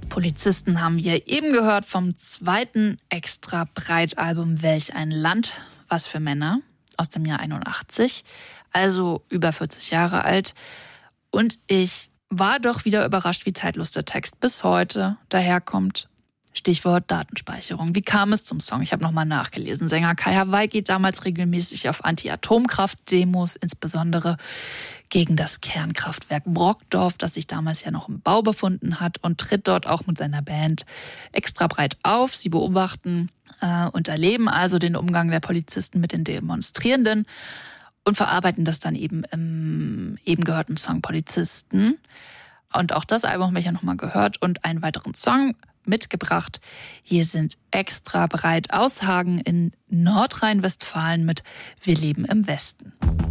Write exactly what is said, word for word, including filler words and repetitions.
Polizisten haben wir eben gehört vom zweiten Extra Breit Album Welch ein Land, was für Männer, aus dem Jahr einundachtzig, also über vierzig Jahre alt. Und ich war doch wieder überrascht, wie zeitlos der Text bis heute daherkommt. Stichwort Datenspeicherung. Wie kam es zum Song? Ich habe nochmal nachgelesen. Sänger Kai Hawaii geht damals regelmäßig auf Anti-Atomkraft-Demos, insbesondere gegen das Kernkraftwerk Brockdorf, das sich damals ja noch im Bau befunden hat, und tritt dort auch mit seiner Band extra breit auf. Sie beobachten äh, und erleben also den Umgang der Polizisten mit den Demonstrierenden und verarbeiten das dann eben im eben gehörten Song Polizisten. Und auch das Album habe ich ja nochmal gehört und einen weiteren Song mitgebracht. Hier sind Extra breit aus Hagen in Nordrhein-Westfalen mit Wir leben im Westen.